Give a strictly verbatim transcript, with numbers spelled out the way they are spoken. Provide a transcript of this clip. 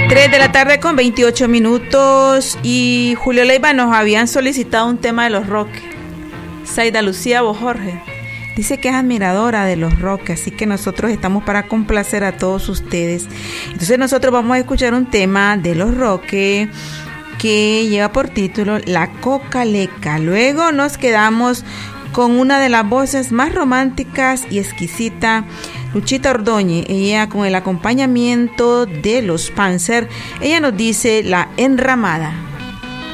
tres de la tarde con veintiocho minutos y Julio Leiva nos habían solicitado un tema de los Roques. Zaida Lucía Bojorge dice que es admiradora de los Roques, así que nosotros estamos para complacer a todos ustedes. Entonces nosotros vamos a escuchar un tema de los Roques que lleva por título La Cocaleca. Luego nos quedamos con una de las voces más románticas y exquisita, Luchita Ordóñez, ella con el acompañamiento de los Panzer. Ella nos dice La Enramada.